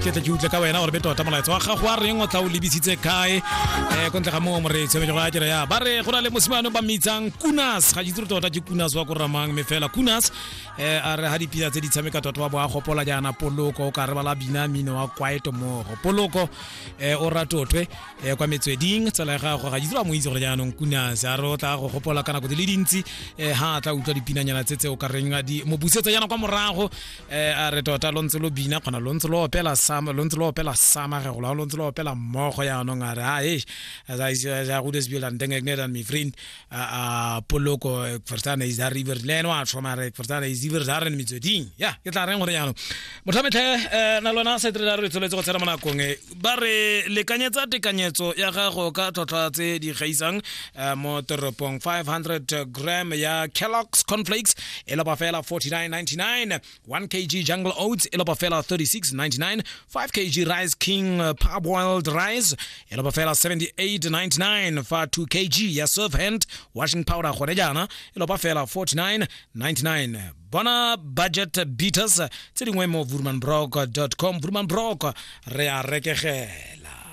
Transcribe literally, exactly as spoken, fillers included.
ke tla ke ka wena gore beto ta molaetsa wa gago a reng o tla o lebisitse kae eh kontle ga mo more tsebe go a dira ya ba re go na le mosimane ba mitsang Kunas ga ditiro tota ke Kunas wa go ramang me fela Kunas eh a re ha dipila tse di tshameka tota wa bo a gopola jana Poloko ka re bala bina mino wa kwaito mo Poloko eh o ratotwe eh kwa metsweding tsela ga go ga ditiro mo itse gore jana Kunas a re tla go gopola kana go di le dintsi eh ha tla utlwa dipinanyana tsetse o ka reng di mo busetsa jana kwa morago eh a re tota lontse lo bina kana lontse lo opela sama lontse lo opela sama ge go la lontse lo opela mogo ya no ngare ha eh as I ja go des bilan denge nedan mi vriend a Poloko verstane is daar river leno a somare verstane is river daar in mitsoding ja ke tla reng gore ya no motlhametlhe na lona se tre re tsholetse go tsena mona kongwe ba re lekanyetsa tekanyetso ya gago ka tlhotlhwa tse di gaisang mo toropong five hundred gram ya Kellogg's cornflakes e la ba fela forty-nine ninety-nine, one kilogram jungle oats e la ba fela thirty-six ninety-nine, five kilogram rice king uh, parboiled rice e la ba fela seventy-eight ninety-nine, fa two kilogram ya surf hand washing powder gone jana e la ba fela forty-nine ninety-nine. Bona budget beaters tse dingwe mo vurmanbrock dot com vurmanbrock re a rekegela.